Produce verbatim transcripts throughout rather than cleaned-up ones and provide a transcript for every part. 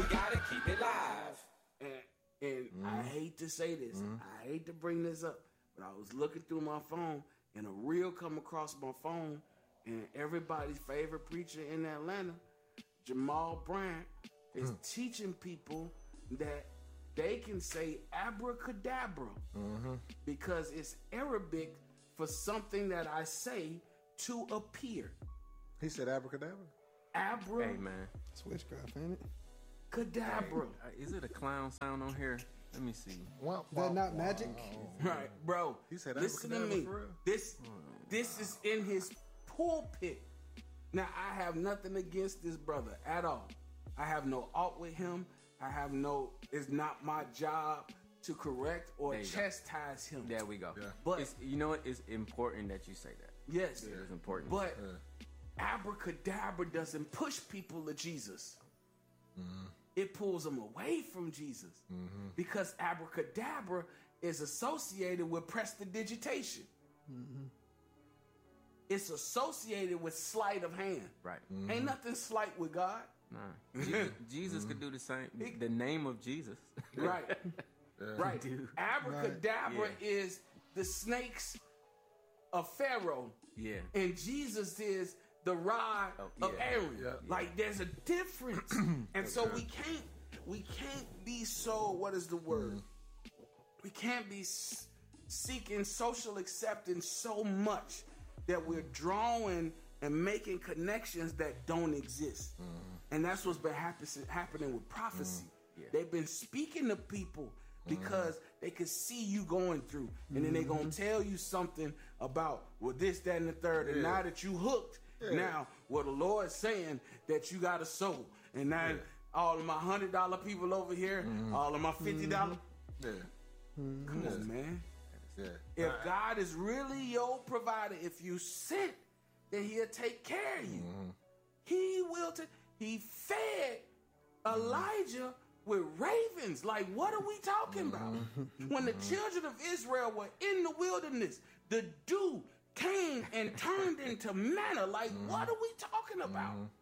gotta keep it live. And, and Mm-hmm. I hate to say this. Mm-hmm. I hate to bring this up. But I was looking through my phone, and a reel come across my phone, and everybody's favorite preacher in Atlanta, Jamal Bryant, is Hmm. teaching people that they can say abracadabra Mm-hmm. because it's Arabic for something that I say to appear. He said abracadabra? Abra. Hey, man. It's witchcraft, ain't it? Cadabra. Uh, Is it a clown sound on here? Let me see. Wow, Is that not magic? Right, bro. He said listen to abracadabra me. for real? This this is in his pulpit. Now I have nothing against this brother at all. I have no alt with him. I have no. It's not my job to correct or There you go. chastise him. There we go. Yeah. But- it's, you know what? It's important that you say that. Yes, It is important. but Yeah. abracadabra doesn't push people to Jesus. It pulls them away from Jesus because abracadabra is associated with prestidigitation. It's associated with sleight of hand. right. Ain't nothing slight with God. Nah. Jesus, Jesus could do the same. The name of Jesus. Right. Right. Dude. Abracadabra Yeah. is the snakes of Pharaoh. Yeah. And Jesus is the rod Oh, of yeah. Aaron. Yeah. Like there's a difference. And so we can't we can't be so what is the word? We can't be s- seeking social acceptance so much that we're drawing and making connections that don't exist. And that's what's been happen- happening with prophecy. Yeah. They've been speaking to people because they could see you going through. And then they're going to tell you something about, well, this, that, and the third. And Yeah. now that you hooked, now, well, the Lord's saying that you got to sow. And now Yeah. all of my one hundred dollars people over here, all of my fifty dollars. Yeah. Come on, man. Yeah. If God is really your provider, if you sit, then he'll take care of you. He will take. He fed Elijah with ravens. Like, what are we talking about? When the children of Israel were in the wilderness, the dew came and turned into manna. Like, what are we talking about?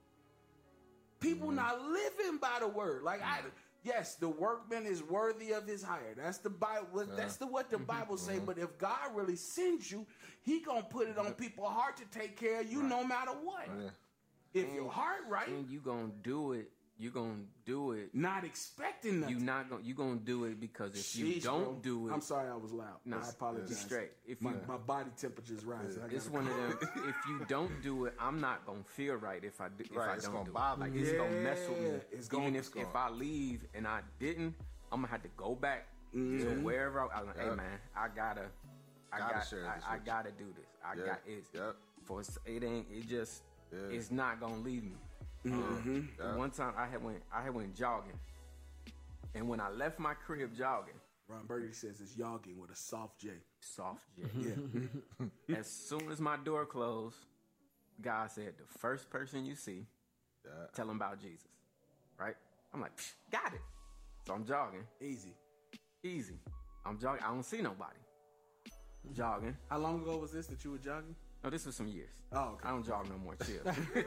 People not living by the word. Like, I. Yes, the workman is worthy of his hire. That's the Bible. That's the what the Bible say. But if God really sends you, He gonna put it on people's heart to take care of you, no matter what. Yeah. If your heart right, And you gonna do it. You gonna do it. not expecting nothing. You not gonna. You gonna do it because if you Sheesh, don't bro. do it, I'm sorry I was loud. Nah, I apologize. be straight. If my, you- my body temperature's rising. I it's gotta- one of them. If you don't do it, I'm not gonna feel right if I do. If Right, I it's don't gonna do bother it, like you. it's gonna mess with Yeah, me. it's gonna- Even it's if gonna- if I leave and I didn't, I'm gonna have to go back Mm-hmm. to wherever. I, I'm like, hey Yep. man, I gotta, I Gotta got, share this I, I with gotta do this. I Yeah. got it. Yep. For it's- it ain't. It just. Yeah. It's not gonna leave me. Mm-hmm. Yeah. One time I had went. I had went jogging, and when I left my crib jogging, Ron Burgundy says it's yogging with a soft J. soft J. Yeah. As soon as my door closed, God said, the first person you see, Yeah. tell him about Jesus. Right? I'm like, Psh, got it. So I'm jogging. Easy. Easy. I'm jogging. I don't see nobody. Jogging. How long ago was this that you were jogging? No, this was some years. Oh, okay. I don't jog no more. Chill.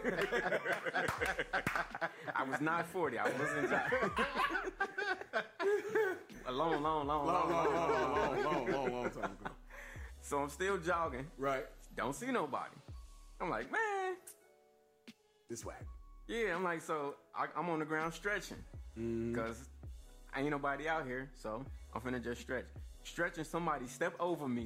I was not forty. I wasn't jogging. A long, long, long, long, Long, long, long, long, long, long, long, long, long time ago. So I'm still jogging. Right. Don't see nobody. I'm like, man. This whack. Yeah, I'm like, so I, I'm on the ground stretching because ain't nobody out here, so I'm finna just stretch. Stretching, somebody step over me,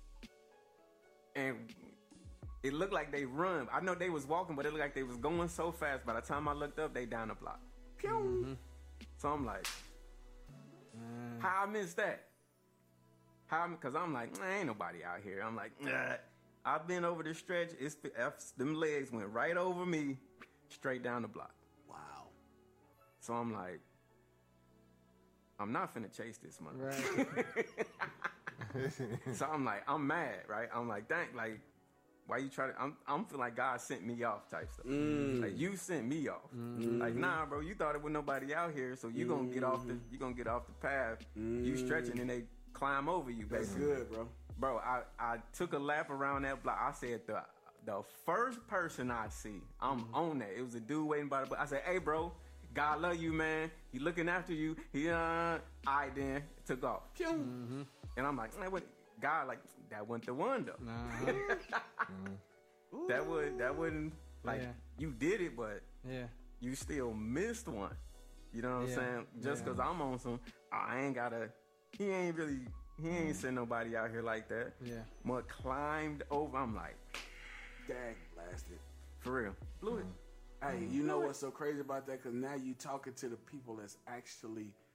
and it looked like they run. I know they was walking, but it looked like they was going so fast. By the time I looked up, they down the block. Pew! So I'm like, how I missed that? How? Because I'm like, man, ain't nobody out here. I'm like, nah. I've been over the stretch. It's them legs went right over me, straight down the block. Wow. So I'm like, I'm not finna chase this money. Right. So I'm like, I'm mad, right? I'm like, dang, like, why you try to? I'm, I'm feeling like God sent me off type stuff. Like you sent me off. Like nah, bro, you thought it was nobody out here, so you gonna get off the, you gonna get off the path. You stretching and they climb over you, That's basically. good, bro. Bro, I, I took a lap around that block. I said the the first person I see, I'm on that. It was a dude waiting by the block. I said, hey, bro, God love you, man. He looking after you. He uh, all right then took off. Pew. Mm-hmm. And I'm like, man, what? God, like that wasn't the one though. Nah. That would that wouldn't like Yeah. you did it, but Yeah. you still missed one. You know what Yeah. I'm saying? Just Yeah. because I'm on some, I ain't gotta. He ain't really. He ain't send nobody out here like that. Yeah. But climbed over. I'm like, Dag blasted. for real, blew it. Hey, you know what's so crazy about that? Because now you talking to the people that's actually